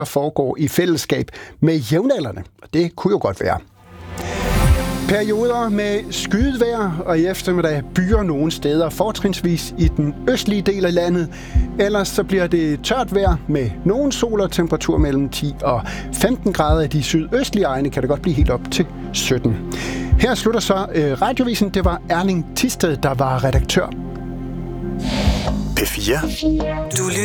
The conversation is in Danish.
der foregår i fællesskab med jævnaldrende. Og det kunne jo godt være. Perioder med skydevejr og i eftermiddag byer nogle steder, fortrinsvis i den østlige del af landet. Ellers så bliver det tørt vejr med nogen sol og temperatur mellem 10 og 15 grader. I de sydøstlige egne kan det godt blive helt op til 17. Her slutter så radiovisen. Det var Erling Thisted, der var redaktør. P4.